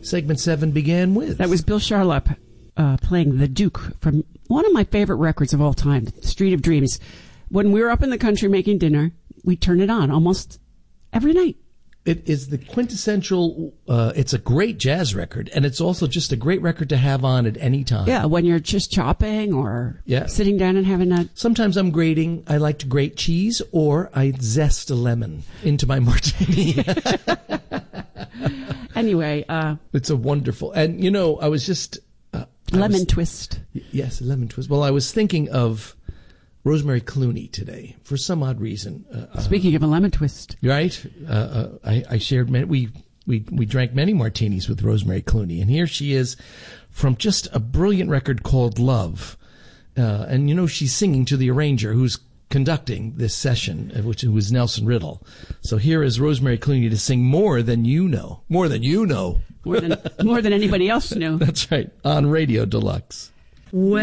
Segment 7 began with. That was Bill Charlap playing The Duke from one of my favorite records of all time, Street of Dreams. When we were up in the country making dinner, we turn it on almost every night. It is the quintessential, it's a great jazz record, and it's also just a great record to have on at any time. Yeah, when you're just chopping or sitting down and having a... Sometimes I'm grating. I like to grate cheese, or I zest a lemon into my martini. Anyway. It's a wonderful... And, you know, I was just... lemon twist. Yes, a lemon twist. Well, I was thinking of Rosemary Clooney today for some odd reason. Speaking of a lemon twist, right? I shared we drank many martinis with Rosemary Clooney, and here she is from just a brilliant record called Love, and you know she's singing to the arranger who's conducting this session, who was Nelson Riddle. So here is Rosemary Clooney to sing More Than You Know, more than you know, more than anybody else knew. That's right, on Radio Deluxe.